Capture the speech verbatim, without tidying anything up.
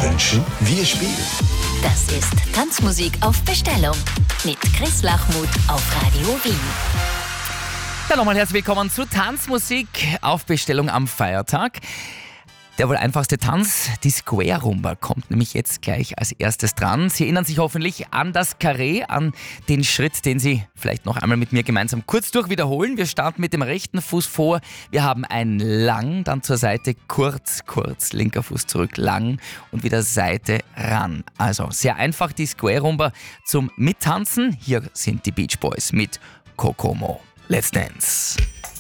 wünschen, wir spielen. Das ist Tanzmusik auf Bestellung mit Chris Lachmuth auf Radio Wien. Ja, nochmal herzlich willkommen zu Tanzmusik auf Bestellung am Feiertag. Der wohl einfachste Tanz, die Square Rumba, kommt nämlich jetzt gleich als erstes dran. Sie erinnern sich hoffentlich an das Carré, an den Schritt, den Sie vielleicht noch einmal mit mir gemeinsam kurz durch wiederholen. Wir starten mit dem rechten Fuß vor. Wir haben ein lang, dann zur Seite kurz, kurz, linker Fuß zurück, lang und wieder Seite ran. Also sehr einfach die Square Rumba zum Mittanzen. Hier sind die Beach Boys mit Kokomo. Let's dance.